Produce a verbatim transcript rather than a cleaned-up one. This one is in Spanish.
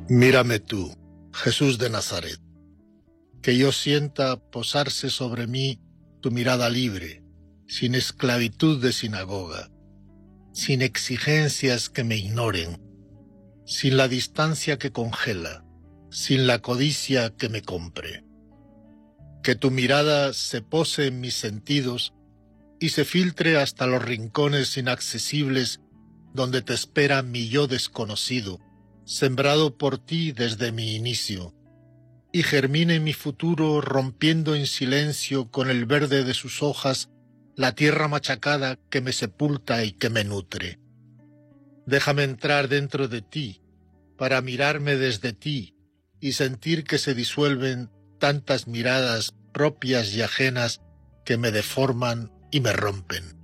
Mírame tú, Jesús de Nazaret, que yo sienta posarse sobre mí tu mirada libre, sin esclavitud de sinagoga, sin exigencias que me ignoren, sin la distancia que congela, sin la codicia que me compre. Que tu mirada se pose en mis sentidos y se filtre hasta los rincones inaccesibles donde te espera mi yo desconocido, sembrado por ti desde mi inicio, y germine mi futuro rompiendo en silencio con el verde de sus hojas la tierra machacada que me sepulta y que me nutre. Déjame entrar dentro de ti, para mirarme desde ti y sentir que se disuelven tantas miradas propias y ajenas que me deforman y me rompen.